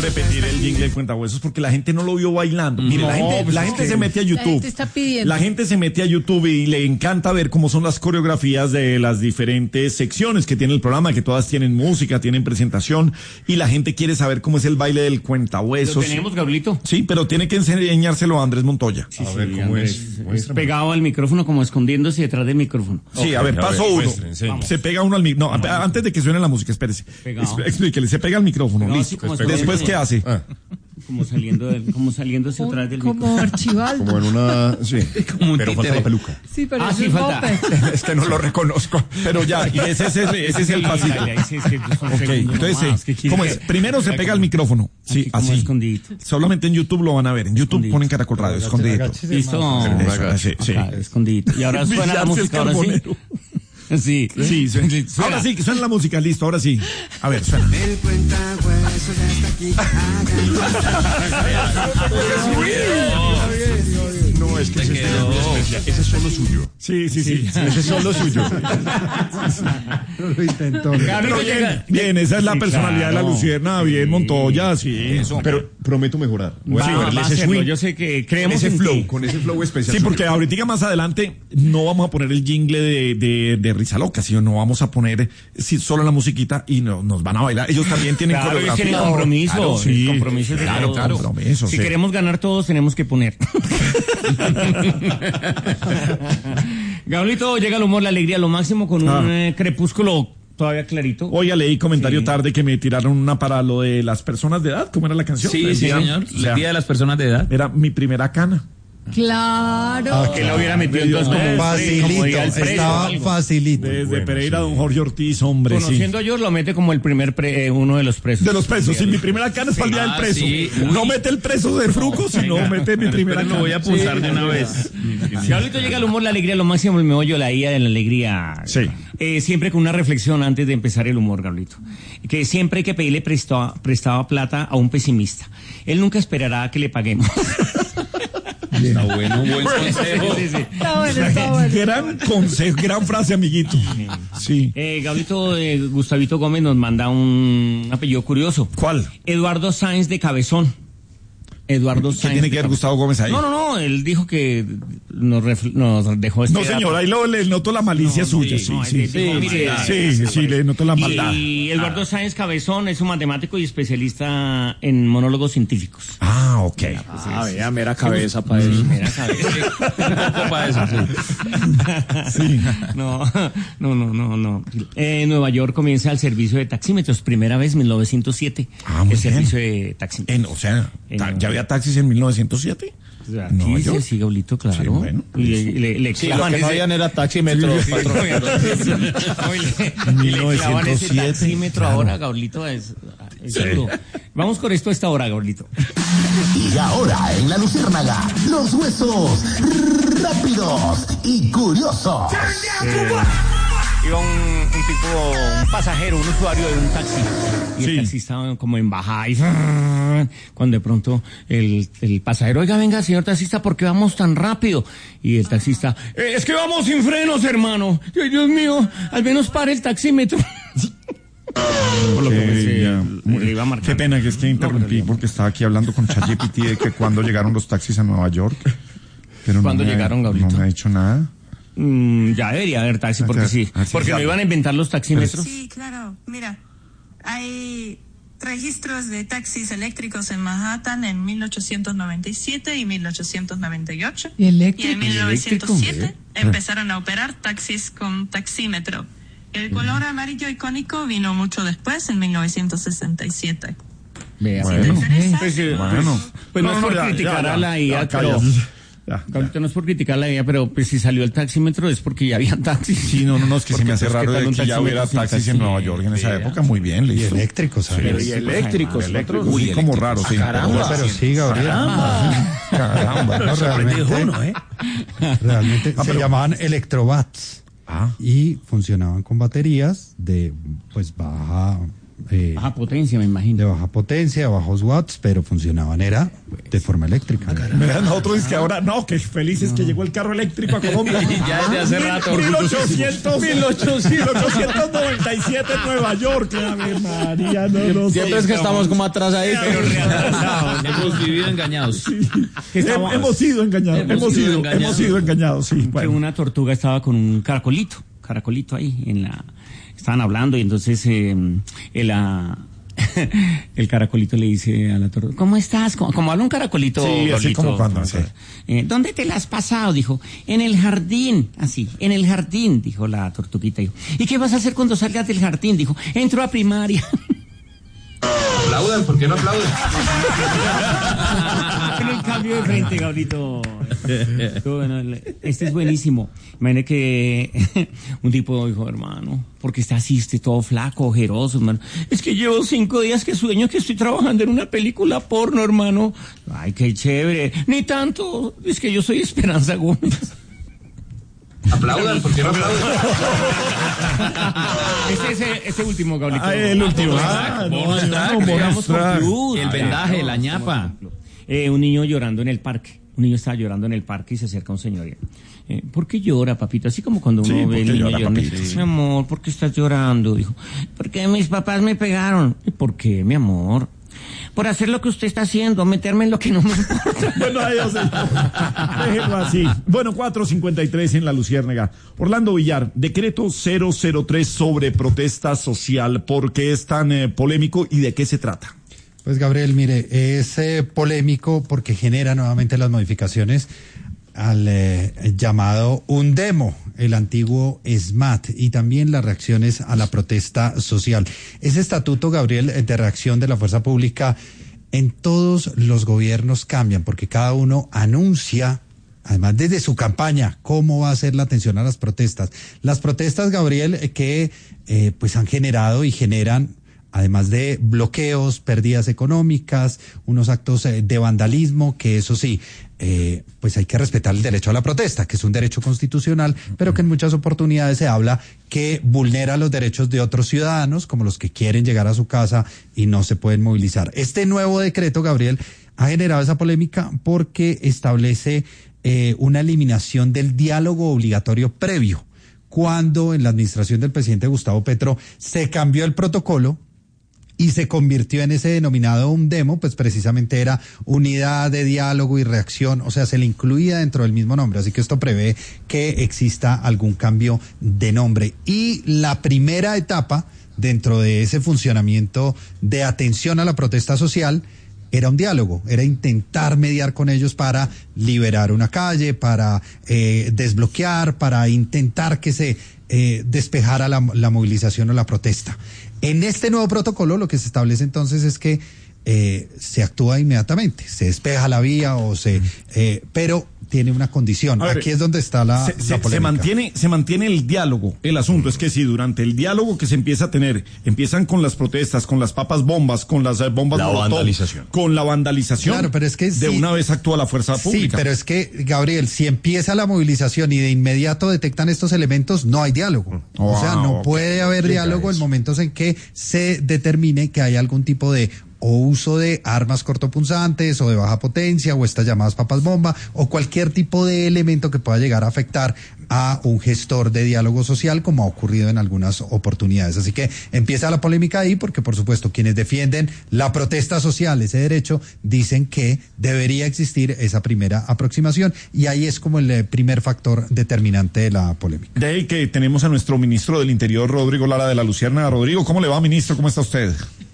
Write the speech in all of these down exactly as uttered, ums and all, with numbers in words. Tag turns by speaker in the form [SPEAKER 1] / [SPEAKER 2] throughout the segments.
[SPEAKER 1] repetir el jingle del cuentahuesos porque la gente no lo vio bailando. Mire,
[SPEAKER 2] No,
[SPEAKER 1] la gente,
[SPEAKER 2] pues
[SPEAKER 1] la
[SPEAKER 2] es
[SPEAKER 1] gente
[SPEAKER 2] que
[SPEAKER 1] se mete a YouTube.
[SPEAKER 3] La gente está pidiendo.
[SPEAKER 1] La gente se mete a YouTube y le encanta ver cómo son las coreografías de las diferentes secciones que tiene el programa, que todas tienen música, tienen presentación, y la gente quiere saber cómo es el baile del cuentahuesos.
[SPEAKER 2] ¿Lo tenemos, Gaulito?
[SPEAKER 1] Sí, pero tiene que enseñárselo a Andrés Montoya.
[SPEAKER 2] Sí,
[SPEAKER 4] A
[SPEAKER 2] sí,
[SPEAKER 4] ver, ¿cómo
[SPEAKER 2] Andrés,
[SPEAKER 4] es?
[SPEAKER 2] es
[SPEAKER 4] Muéstrame.
[SPEAKER 2] pegado al micrófono, como escondiéndose detrás del micrófono.
[SPEAKER 1] Sí,
[SPEAKER 4] Ok,
[SPEAKER 1] a ver,
[SPEAKER 4] a
[SPEAKER 1] paso
[SPEAKER 4] ver,
[SPEAKER 1] uno.
[SPEAKER 4] muestre, enseñe.
[SPEAKER 1] Se pega uno al micrófono. No, antes de que suene la música, espérese.
[SPEAKER 2] Pegado.
[SPEAKER 1] Exp- Explíquele, se pega al micrófono,
[SPEAKER 2] Pegado
[SPEAKER 1] listo.
[SPEAKER 2] así como
[SPEAKER 1] Después,
[SPEAKER 2] escondiéndose.
[SPEAKER 1] ¿qué hace?
[SPEAKER 4] Ah,
[SPEAKER 2] Como saliendo, del, como saliéndose detrás del
[SPEAKER 3] Como
[SPEAKER 2] micrófono.
[SPEAKER 3] Archibaldo.
[SPEAKER 4] como en una... Sí,
[SPEAKER 2] Como un
[SPEAKER 4] pero falta
[SPEAKER 2] títere.
[SPEAKER 4] la peluca.
[SPEAKER 3] Sí, pero
[SPEAKER 2] Ah,
[SPEAKER 3] eso
[SPEAKER 2] sí,
[SPEAKER 3] es
[SPEAKER 2] falta.
[SPEAKER 3] Moped.
[SPEAKER 1] Es que no lo reconozco. Pero ya, y ese, ese, ese, ese es el pasito.
[SPEAKER 2] Dale, ahí sí, es que son
[SPEAKER 1] Ok,
[SPEAKER 2] segundos
[SPEAKER 1] entonces,
[SPEAKER 2] nomás, ¿qué
[SPEAKER 1] eh,
[SPEAKER 2] quiere
[SPEAKER 1] ¿cómo
[SPEAKER 2] que-
[SPEAKER 1] es? Primero se
[SPEAKER 2] Aquí
[SPEAKER 1] pega al
[SPEAKER 2] como-
[SPEAKER 1] micrófono. Sí,
[SPEAKER 2] aquí como
[SPEAKER 1] así.
[SPEAKER 2] escondidito.
[SPEAKER 1] Solamente en YouTube lo van a ver. En YouTube
[SPEAKER 2] Escondido.
[SPEAKER 1] ponen Caracol Radio, escondido.
[SPEAKER 2] Listo.
[SPEAKER 1] Eso, sí, sí.
[SPEAKER 2] Acá, escondidito. Y ahora suena la
[SPEAKER 1] Villarse
[SPEAKER 2] música, ahora sí.
[SPEAKER 1] Carbonero.
[SPEAKER 2] Sí.
[SPEAKER 1] Sí, suena.
[SPEAKER 2] Suena.
[SPEAKER 1] Ahora sí, suena la música, listo, ahora sí. A ver, suena.
[SPEAKER 5] El cuentahuesos ya está aquí.
[SPEAKER 4] No, es que ese es especial. Ese es solo suyo.
[SPEAKER 1] Sí, sí, sí.
[SPEAKER 4] Ese es solo suyo.
[SPEAKER 6] Lo intentó.
[SPEAKER 2] Gabriel
[SPEAKER 1] Pero
[SPEAKER 2] llega-
[SPEAKER 1] bien, bien, esa es la
[SPEAKER 2] Sí,
[SPEAKER 1] personalidad de
[SPEAKER 2] claro.
[SPEAKER 1] la Luciérnaga, bien, Montoya, sí.
[SPEAKER 4] Pero prometo mejorar. Voy a
[SPEAKER 2] Va,
[SPEAKER 4] ponerle
[SPEAKER 2] va a
[SPEAKER 4] ese
[SPEAKER 2] hacerlo.
[SPEAKER 4] swing.
[SPEAKER 2] Yo sé que
[SPEAKER 4] Con
[SPEAKER 2] creemos
[SPEAKER 4] ese
[SPEAKER 2] en
[SPEAKER 4] flow,
[SPEAKER 2] ti.
[SPEAKER 4] con ese flow especial.
[SPEAKER 1] Sí, porque ahorita más adelante no vamos a poner el jingle de, de, de Risa Loca, sino no vamos a poner sí, solo la musiquita y no, nos van a bailar. Ellos también tienen
[SPEAKER 2] Claro, ellos
[SPEAKER 1] coreografía.
[SPEAKER 2] tienen compromiso.
[SPEAKER 1] Claro,
[SPEAKER 2] el
[SPEAKER 1] sí.
[SPEAKER 2] compromiso es de
[SPEAKER 1] Claro,
[SPEAKER 2] todos.
[SPEAKER 1] claro. Compromiso,
[SPEAKER 2] si
[SPEAKER 1] sí.
[SPEAKER 2] queremos ganar todos, tenemos que poner. Gablito, llega el humor, la alegría, lo máximo con un
[SPEAKER 1] Ah.
[SPEAKER 2] eh, crepúsculo todavía clarito.
[SPEAKER 1] Oiga, leí comentario
[SPEAKER 2] Sí.
[SPEAKER 1] tarde que me tiraron una para lo de las personas de edad. ¿Cómo era la canción?
[SPEAKER 7] Sí,
[SPEAKER 1] El
[SPEAKER 7] sí,
[SPEAKER 1] día-
[SPEAKER 7] señor.
[SPEAKER 1] o sea,
[SPEAKER 7] El día de las personas de edad.
[SPEAKER 1] era mi primera cana.
[SPEAKER 3] Claro.
[SPEAKER 2] Que lo hubiera metido entonces como,
[SPEAKER 6] Facilito,
[SPEAKER 2] como diga el preso o
[SPEAKER 6] estaba
[SPEAKER 2] algo.
[SPEAKER 6] facilito.
[SPEAKER 1] Desde
[SPEAKER 4] bueno,
[SPEAKER 1] Pereira,
[SPEAKER 4] sí.
[SPEAKER 1] don Jorge Ortiz, hombre, sí.
[SPEAKER 2] Conociendo a George, lo mete como el primer pre- eh, uno de los presos.
[SPEAKER 1] De los presos, sí, mi primera cana es para el día del
[SPEAKER 7] Ah,
[SPEAKER 1] preso.
[SPEAKER 7] sí.
[SPEAKER 1] No mete el preso de Fruco, sino mete mi primera
[SPEAKER 7] Pero
[SPEAKER 1] cana.
[SPEAKER 7] lo voy a apuntar de una vez.
[SPEAKER 2] Si ahorita llega el humor, la alegría, lo máximo, el meollo, la ida de la alegría.
[SPEAKER 1] Sí.
[SPEAKER 2] Eh, siempre con una reflexión antes de empezar el humor, Gablito. Que siempre hay que pedirle prestado, prestado plata a un pesimista. Él nunca esperará a que le paguemos.
[SPEAKER 7] Está bueno, un buen consejo.
[SPEAKER 2] Sí, sí, sí.
[SPEAKER 3] Está bueno, está bueno.
[SPEAKER 1] Gran consejo, gran frase, amiguito. Sí.
[SPEAKER 2] Eh, Gablito, eh, Gustavito Gómez nos manda un apellido curioso.
[SPEAKER 1] ¿Cuál?
[SPEAKER 2] Eduardo Sáenz de Cabezón. Eduardo
[SPEAKER 1] ¿Qué
[SPEAKER 2] Sáenz.
[SPEAKER 1] tiene
[SPEAKER 2] de
[SPEAKER 1] que ver
[SPEAKER 2] Cabezón.
[SPEAKER 1] Gustavo Gómez ahí?
[SPEAKER 2] No, no, no, él dijo que nos, ref- nos dejó este
[SPEAKER 1] No, señor, ahí lo, le noto la malicia
[SPEAKER 2] No,
[SPEAKER 1] suya,
[SPEAKER 2] sí,
[SPEAKER 1] sí,
[SPEAKER 2] no,
[SPEAKER 1] sí.
[SPEAKER 2] él dijo, mire,
[SPEAKER 1] Sí, sí, sí, le noto la maldad.
[SPEAKER 2] Y Eduardo Sáenz Cabezón es un matemático y especialista en monólogos científicos.
[SPEAKER 1] Ah, ok.
[SPEAKER 7] Ah, vea, mera cabeza para eso.
[SPEAKER 2] Mira, ¿sabes?
[SPEAKER 7] Un poco para eso, sí.
[SPEAKER 1] Sí.
[SPEAKER 2] No, no, no, no, no. Eh, En Nueva York comienza el servicio de taxímetros, primera vez, mil novecientos siete.
[SPEAKER 1] Ah, muy
[SPEAKER 2] el
[SPEAKER 1] bien.
[SPEAKER 2] servicio de taxímetros.
[SPEAKER 1] En, o sea,
[SPEAKER 2] En-
[SPEAKER 1] ta- ¿ya había taxis en mil novecientos siete?
[SPEAKER 2] O sea,
[SPEAKER 1] Nueva
[SPEAKER 2] aquí
[SPEAKER 1] York.
[SPEAKER 2] se sigue, Gablito, claro.
[SPEAKER 1] Sí, bueno.
[SPEAKER 2] Y le, le, le
[SPEAKER 7] Sí, lo
[SPEAKER 2] clavan
[SPEAKER 7] que no
[SPEAKER 2] ese-
[SPEAKER 7] habían era taxímetro, patrón.
[SPEAKER 2] No, y le- y le clavan ese
[SPEAKER 1] mil novecientos siete,
[SPEAKER 2] taxímetro
[SPEAKER 1] claro.
[SPEAKER 2] ahora, Gablito, es, es duro. Vamos con esto a esta hora, Gablito.
[SPEAKER 8] Y ahora en La Luciérnaga, los huesos rápidos y curiosos.
[SPEAKER 2] Iba un, un tipo, un pasajero, un usuario de un taxi. Y
[SPEAKER 1] Sí.
[SPEAKER 2] el taxi estaba como en bajada y cuando de pronto el, el pasajero, oiga, venga, señor taxista, ¿por qué vamos tan rápido? Y el taxista, "Eh, es que vamos sin frenos, hermano. Ay, Dios mío, al menos pare el taxímetro. Por lo que
[SPEAKER 1] Ok,
[SPEAKER 2] se-
[SPEAKER 1] ya.
[SPEAKER 2] le- le iba
[SPEAKER 1] Qué
[SPEAKER 2] marcando.
[SPEAKER 1] pena que es que interrumpí
[SPEAKER 2] No,
[SPEAKER 1] porque estaba aquí hablando con ChatGPT de que cuando llegaron los taxis a Nueva York. Pero
[SPEAKER 2] ¿Cuándo
[SPEAKER 1] no me ha-
[SPEAKER 2] llegaron, Gablito?
[SPEAKER 1] No me ha dicho nada.
[SPEAKER 2] Mm, ya debería haber taxi, porque
[SPEAKER 1] Ah,
[SPEAKER 2] sí.
[SPEAKER 1] ah, sí,
[SPEAKER 2] Porque
[SPEAKER 1] ya.
[SPEAKER 2] no iban a inventar los taxímetros.
[SPEAKER 9] Sí, claro. Mira, hay registros de taxis eléctricos en Manhattan en mil ochocientos noventa y siete y mil ochocientos noventa y ocho.
[SPEAKER 3] ¿Y eléctrico?
[SPEAKER 9] Y en mil novecientos siete empezaron a operar taxis con taxímetro. El color amarillo icónico vino mucho después, en mil novecientos sesenta y siete.
[SPEAKER 2] Vea,
[SPEAKER 1] Bueno.
[SPEAKER 9] ¿Te interesa?
[SPEAKER 2] Pues, eh,
[SPEAKER 1] Bueno.
[SPEAKER 2] pues no, es por
[SPEAKER 1] ya,
[SPEAKER 2] criticar
[SPEAKER 1] ya,
[SPEAKER 2] a la
[SPEAKER 1] ya,
[SPEAKER 2] I A,
[SPEAKER 1] ya,
[SPEAKER 2] pero...
[SPEAKER 1] cállate. Ya, ya.
[SPEAKER 2] Ahorita no es por criticar la I A, pero pues si salió el taxímetro es porque ya había taxis.
[SPEAKER 1] Sí, no, no, no, es que se
[SPEAKER 2] Porque,
[SPEAKER 1] me hace
[SPEAKER 2] pues,
[SPEAKER 1] raro
[SPEAKER 2] ¿qué tal
[SPEAKER 1] de
[SPEAKER 2] un
[SPEAKER 1] que ya hubiera
[SPEAKER 2] taxímetro sin
[SPEAKER 1] taxis en
[SPEAKER 2] taxi?
[SPEAKER 1] Nueva York en esa
[SPEAKER 2] Vea.
[SPEAKER 1] época. Muy bien,
[SPEAKER 6] Y
[SPEAKER 1] listo.
[SPEAKER 6] eléctricos, ¿sabes?
[SPEAKER 7] Y eléctricos,
[SPEAKER 1] Eléctrico,
[SPEAKER 7] otros.
[SPEAKER 1] sí, como raro, sí.
[SPEAKER 7] Caramba.
[SPEAKER 6] Pero sí, Gabriel.
[SPEAKER 1] Caramba.
[SPEAKER 6] No, realmente, realmente se llamaban electrobats
[SPEAKER 1] Ah.
[SPEAKER 6] y funcionaban con baterías de pues baja eh,
[SPEAKER 2] Baja potencia, me imagino.
[SPEAKER 6] de baja potencia, de bajos watts, pero funcionaban era de forma eléctrica.
[SPEAKER 1] Vean, nosotros es que ahora, no, que felices que llegó el carro eléctrico a Colombia.
[SPEAKER 7] Ya desde hace rato.
[SPEAKER 1] mil ochocientos noventa y siete en Nueva York. Ave María, no, no
[SPEAKER 7] Siempre
[SPEAKER 1] sé,
[SPEAKER 7] es que
[SPEAKER 1] no.
[SPEAKER 7] estamos como atrasaditos.
[SPEAKER 1] Pero reatrasados.
[SPEAKER 7] Hemos vivido engañados.
[SPEAKER 2] Que estaba-
[SPEAKER 1] Hem- Hemos sido engañados,
[SPEAKER 7] Hemos
[SPEAKER 1] hemos
[SPEAKER 7] sido
[SPEAKER 1] sido,
[SPEAKER 7] engañados.
[SPEAKER 1] hemos sido engañados, sí.
[SPEAKER 2] que
[SPEAKER 1] Bueno.
[SPEAKER 2] una tortuga estaba con un caracolito, caracolito ahí en la, estaban hablando y entonces eh, el, ah, el caracolito le dice a la tortuga, ¿cómo estás? Como, como habla un caracolito.
[SPEAKER 1] Sí, así
[SPEAKER 2] Pablito,
[SPEAKER 1] como cuando, sí.
[SPEAKER 2] eh, ¿Dónde te la has pasado? Dijo, en el jardín, así, en el jardín, dijo la tortuguita. Dijo, ¿y qué vas a hacer cuando salgas del jardín? Dijo, entro a primaria.
[SPEAKER 7] Aplaudan, ¿por qué no aplauden?
[SPEAKER 2] Bueno, el cambio de frente, Gabrielito. Bueno, este es buenísimo. Imagínate que un tipo dijo, hermano, porque está así, este todo flaco, ojeroso, hermano. Es que llevo cinco días que sueño que estoy trabajando en una película porno, hermano. Ay, qué chévere. Ni tanto, es que yo soy Esperanza Gómez.
[SPEAKER 7] Aplaudan, ¿por qué no aplauden?
[SPEAKER 2] Este es el- este último, Gabrielito.
[SPEAKER 1] Ah, el último. Ah, no,
[SPEAKER 7] bonus
[SPEAKER 1] no,
[SPEAKER 7] track,
[SPEAKER 1] no, bonus
[SPEAKER 2] Vamos con
[SPEAKER 1] track.
[SPEAKER 2] plus.
[SPEAKER 7] El vendaje, la ñapa.
[SPEAKER 2] Eh, un niño llorando en el parque. Un niño estaba llorando en el parque y se acerca a un señor. Eh, ¿Por qué llora, papito? Así como cuando uno
[SPEAKER 1] Sí,
[SPEAKER 2] ve
[SPEAKER 1] ¿por
[SPEAKER 2] el
[SPEAKER 1] qué
[SPEAKER 2] niño
[SPEAKER 1] llora,
[SPEAKER 2] llorando.
[SPEAKER 1] papito?
[SPEAKER 2] Dice,
[SPEAKER 1] Sí.
[SPEAKER 2] mi amor, ¿por qué estás llorando? Dijo, porque mis papás me pegaron. ¿Y por qué, mi amor? Por hacer lo que usted está haciendo, meterme en lo que no me importa.
[SPEAKER 1] Bueno, adiós, señor. Déjenlo así. Bueno, cuatro cincuenta y tres en la Luciérnaga. Orlando Villar, decreto cero cero tres sobre protesta social. ¿Por qué es tan eh, polémico y de qué se trata?
[SPEAKER 6] Pues Gabriel, mire, es eh, polémico porque genera nuevamente las modificaciones al eh, llamado Undemo, el antiguo SMAT, y también las reacciones a la protesta social. Ese estatuto, Gabriel, de reacción de la fuerza pública en todos los gobiernos cambian porque cada uno anuncia, además desde su campaña, cómo va a ser la atención a las protestas. Las protestas, Gabriel, que eh, pues han generado y generan, además de bloqueos, pérdidas económicas, unos actos eh, de vandalismo, que eso sí, eh, pues hay que respetar el derecho a la protesta, que es un derecho constitucional, pero que en muchas oportunidades se habla que vulnera los derechos de otros ciudadanos, como los que quieren llegar a su casa y no se pueden movilizar. Este nuevo decreto, Gabriel, ha generado esa polémica porque establece eh, una eliminación del diálogo obligatorio previo, cuando en la administración del presidente Gustavo Petro se cambió el protocolo y se convirtió en ese denominado Undemo, pues precisamente era unidad de diálogo y reacción, o sea, se le incluía dentro del mismo nombre, así que esto prevé que exista algún cambio de nombre. Y la primera etapa dentro de ese funcionamiento de atención a la protesta social era un diálogo, era intentar mediar con ellos para liberar una calle, para eh, desbloquear, para intentar que se eh, despejara la, la movilización o la protesta. En este nuevo protocolo lo que se establece entonces es que eh, se actúa inmediatamente, se despeja la vía o se, eh, pero tiene una condición.
[SPEAKER 1] A ver,
[SPEAKER 6] aquí es donde está la,
[SPEAKER 1] se,
[SPEAKER 6] la
[SPEAKER 1] se,
[SPEAKER 6] polémica.
[SPEAKER 1] se mantiene, se mantiene el diálogo. El asunto es que si durante el diálogo que se empieza a tener, empiezan con las protestas, con las papas bombas, con las eh, bombas
[SPEAKER 4] La
[SPEAKER 1] molotov,
[SPEAKER 4] vandalización.
[SPEAKER 1] con la vandalización,
[SPEAKER 6] Claro, pero es que
[SPEAKER 1] de
[SPEAKER 6] sí-
[SPEAKER 1] una vez actúa la fuerza pública.
[SPEAKER 6] Sí, pero es que, Gabriel, si empieza la movilización y de inmediato detectan estos elementos, no hay diálogo.
[SPEAKER 1] Oh,
[SPEAKER 6] o sea, no
[SPEAKER 1] ok.
[SPEAKER 6] puede haber
[SPEAKER 1] Llega
[SPEAKER 6] diálogo en
[SPEAKER 1] eso.
[SPEAKER 6] momentos en que se determine que hay algún tipo de o uso de armas cortopunzantes o de baja potencia o estas llamadas papas bomba o cualquier tipo de elemento que pueda llegar a afectar a un gestor de diálogo social, como ha ocurrido en algunas oportunidades. Así que empieza la polémica ahí porque, por supuesto, quienes defienden la protesta social, ese derecho, dicen que debería existir esa primera aproximación y ahí es como el eh, primer factor determinante de la polémica.
[SPEAKER 1] De ahí que tenemos a nuestro ministro del Interior, Rodrigo Lara de la Luciérnaga. Rodrigo, ¿cómo le va, ministro? ¿Cómo está usted?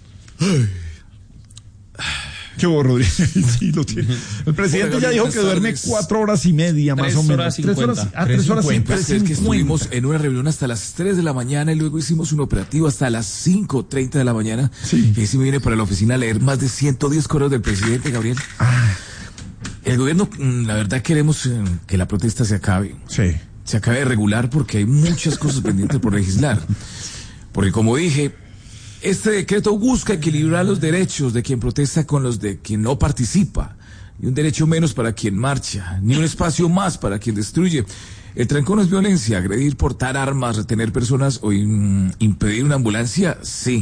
[SPEAKER 1] ¿Qué hubo, Rodrigo? Sí, lo tiene. El presidente ya dijo que duerme cuatro horas y media, más
[SPEAKER 7] Tres
[SPEAKER 1] o menos.
[SPEAKER 7] horas
[SPEAKER 1] Tres horas,
[SPEAKER 7] cincuenta.
[SPEAKER 1] ah, tres horas
[SPEAKER 4] Pues
[SPEAKER 1] cincuenta.
[SPEAKER 4] es que estuvimos en una reunión hasta las tres de la mañana y luego hicimos un operativo hasta las cinco treinta de la mañana.
[SPEAKER 1] Sí.
[SPEAKER 4] Y ahí sí me viene para la oficina a leer más de ciento diez correos del presidente, Gabriel. El gobierno, mm, la verdad, queremos eh, que la protesta se acabe.
[SPEAKER 1] Sí.
[SPEAKER 4] Se acabe de regular porque hay muchas cosas pendientes por legislar. Porque como dije, este decreto busca equilibrar los derechos de quien protesta con los de quien no participa. Ni un derecho menos para quien marcha, ni un espacio más para quien destruye. El trancón es violencia, agredir, portar armas, retener personas o in- impedir una ambulancia, sí.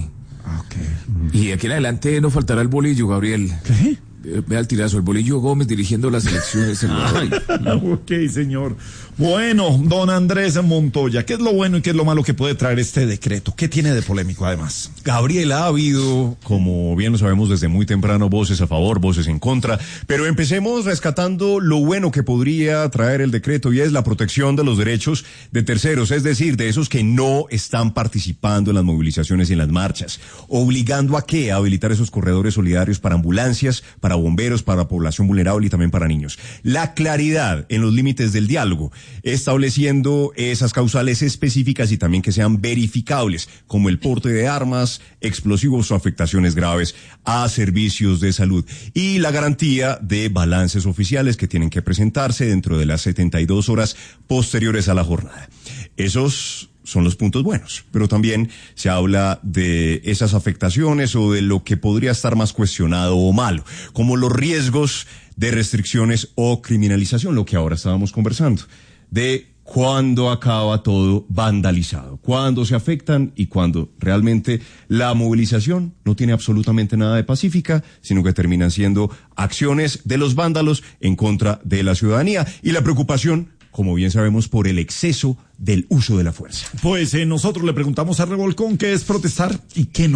[SPEAKER 1] Okay.
[SPEAKER 4] Y aquí en adelante no faltará el bolillo, Gabriel.
[SPEAKER 1] ¿Qué?
[SPEAKER 4] Ve al tirazo, el bolillo Gómez dirigiendo las elecciones.
[SPEAKER 1] Ok, señor. Bueno, don Andrés Montoya, ¿qué es lo bueno y qué es lo malo que puede traer este decreto? ¿Qué tiene de polémico además?
[SPEAKER 10] Gabriel, ha habido, como bien lo sabemos desde muy temprano, voces a favor, voces en contra, pero empecemos rescatando lo bueno que podría traer el decreto, y es la protección de los derechos de terceros, es decir, de esos que no están participando en las movilizaciones y en las marchas, obligando a qué, a habilitar esos corredores solidarios para ambulancias, para bomberos, para población vulnerable y también para niños. La claridad en los límites del diálogo, estableciendo esas causales específicas y también que sean verificables, como el porte de armas, explosivos o afectaciones graves a servicios de salud, y la garantía de balances oficiales que tienen que presentarse dentro de las setenta y dos horas posteriores a la jornada. Esos son los puntos buenos, pero también se habla de esas afectaciones o de lo que podría estar más cuestionado o malo, como los riesgos de restricciones o criminalización, lo que ahora estábamos conversando, de cuándo acaba todo vandalizado, cuándo se afectan y cuándo realmente la movilización no tiene absolutamente nada de pacífica, sino que terminan siendo acciones de los vándalos en contra de la ciudadanía, y la preocupación, como bien sabemos, por el exceso del uso de la fuerza.
[SPEAKER 1] Pues eh, nosotros le preguntamos a Revolcón qué es protestar y qué no.